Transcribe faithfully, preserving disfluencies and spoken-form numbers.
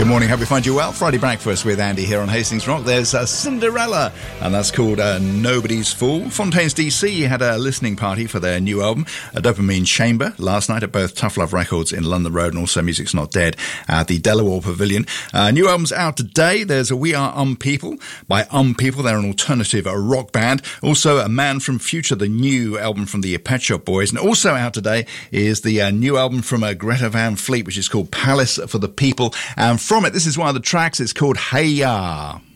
Good morning, hope you find you well. Friday breakfast with Andy here on Hastings Rock. There's uh, Cinderella, and that's called uh, Nobody's Fool. Fontaines D C had a listening party for their new album, A Dopamine Chamber, last night at both Tough Love Records in London Road and also Music's Not Dead at the Delaware Pavilion. Uh, new album's out today. There's a We Are Um People by Um People. They're an alternative uh, rock band. Also, A Man from Future, the new album from the Pet Shop Boys. And also out today is the uh, new album from uh, Greta Van Fleet, which is called Palace for the People. And from it, this is one of the tracks. It's called Hey Ya.